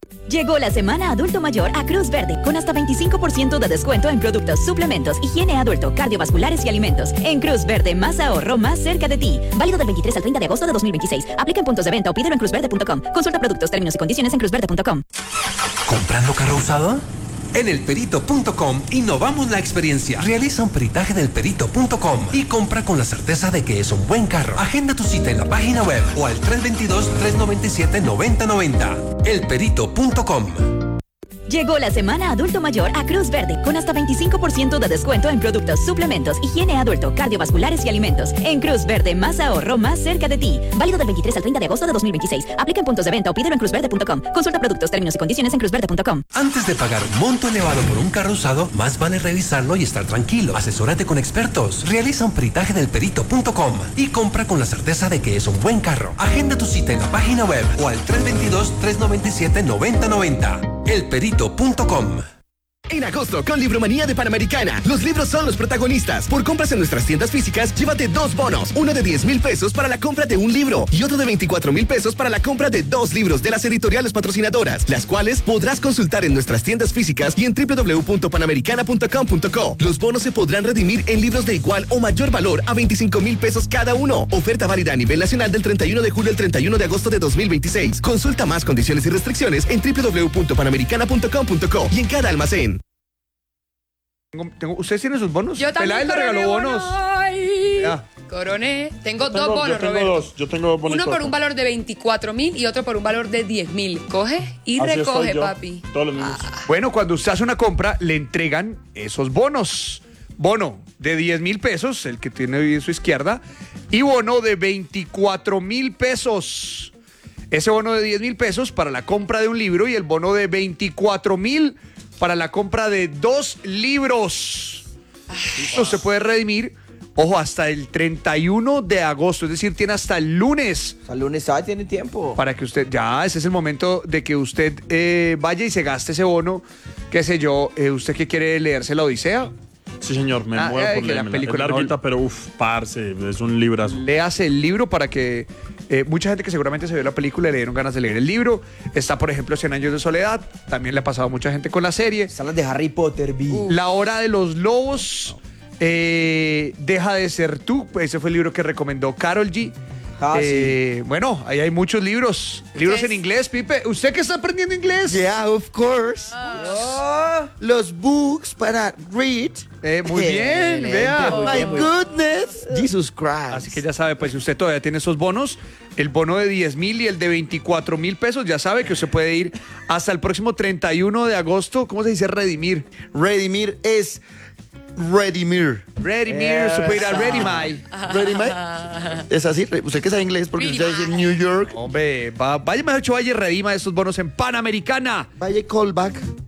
Llegó la semana adulto mayor a Cruz Verde, con hasta 25% de descuento en productos, suplementos, higiene adulto, cardiovasculares y alimentos. En Cruz Verde, más ahorro, más cerca de ti. Válido del 23 al 30 de agosto de 2026. Aplica en puntos de venta o pídelo en cruzverde.com. Consulta productos, términos y condiciones en cruzverde.com. ¿Comprando carro usado? En elperito.com innovamos la experiencia. Realiza un peritaje del perito.com y compra con la certeza de que es un buen carro. Agenda tu cita en la página web o al 322-397-9090. elperito.com. Llegó la semana adulto mayor a Cruz Verde, con hasta 25% de descuento en productos, suplementos, higiene adulto, cardiovasculares y alimentos. En Cruz Verde, más ahorro, más cerca de ti. Válido del 23 al 30 de agosto de 2026. Aplica en puntos de venta o pídelo en cruzverde.com. Consulta productos, términos y condiciones en cruzverde.com. Antes de pagar un monto elevado por un carro usado, más vale revisarlo y estar tranquilo. Asesórate con expertos. Realiza un peritaje del perito.com y compra con la certeza de que es un buen carro. Agenda tu cita en la página web o al 322-397-9090. elperito.com. En agosto, con Libromanía de Panamericana, los libros son los protagonistas. Por compras en nuestras tiendas físicas, llévate 2 bonos. Uno de 10,000 pesos para la compra de un libro y otro de 24,000 pesos para la compra de 2 libros de las editoriales patrocinadoras, las cuales podrás consultar en nuestras tiendas físicas y en www.panamericana.com.co. Los bonos se podrán redimir en libros de igual o mayor valor a 25,000 pesos cada uno. Oferta válida a nivel nacional del 31 de julio al 31 de agosto de 2026. Consulta más condiciones y restricciones en www.panamericana.com.co y en cada almacén. ¿Ustedes tienen sus bonos? Yo también le regaló bonos. Coroné. Tengo dos bonos, Roberto. Yo tengo dos bonitos. Uno por un valor de 24,000 y otro por un valor de 10,000. Coge y Así recoge, estoy yo, papi. todos los mismos. Bueno, cuando usted hace una compra, le entregan esos bonos. Bono de 10,000 pesos, el que tiene ahí en su izquierda, y bono de 24,000 pesos. Ese bono de 10,000 pesos para la compra de un libro y el bono de 24,000 para la compra de 2 libros. Esto se puede redimir, ojo, hasta el 31 de agosto, es decir, tiene hasta el lunes. Hasta el lunes, tiene tiempo. Para que usted, ese es el momento de que usted vaya y se gaste ese bono, qué sé yo, usted que quiere leerse la Odisea. Sí, señor, me muero por leerla. Es larguita, pero parce, es un librazo. Léase el libro para que mucha gente que seguramente se vio la película le dieron ganas de leer el libro. Está, por ejemplo, 100 años de soledad. También le ha pasado a mucha gente con la serie. Están las de Harry Potter, La hora de los lobos. Deja de ser tú. Ese fue el libro que recomendó Karol G. Sí. Bueno, ahí hay muchos libros. Libros en inglés, Pipe. ¿Usted que está aprendiendo inglés? Yeah, of course. Los books para read. Muy bien, vea. Oh my goodness. Jesus Christ. Así que ya sabe, pues si usted todavía tiene esos bonos, el bono de 10,000 y el de 24,000 pesos, ya sabe que usted puede ir hasta el próximo 31 de agosto. ¿Cómo se dice redimir? Redimir es redimir. Redimir, se puede ir a Redimay. Redimay. Es así, usted que sabe inglés porque usted dice New York. Hombre, vaya mejor dicho, vaya y redima estos bonos en Panamericana. Vaya callback.